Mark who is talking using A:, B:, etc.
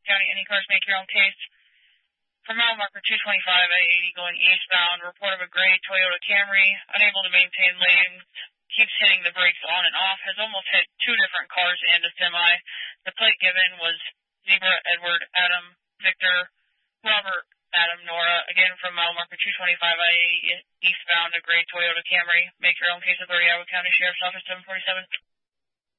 A: County, any cars make your own case. For mile marker 225 I-80 going eastbound, report of a gray Toyota Camry, unable to maintain lanes, keeps hitting the brakes on and off, has almost hit two different cars and a semi. The plate given was Zebra, Edward, Adam, Victor, Robert, Adam, Nora. Again, from mile marker 225 I-80 eastbound, a gray Toyota Camry. Make your own case with Iowa County Sheriff's Office 747.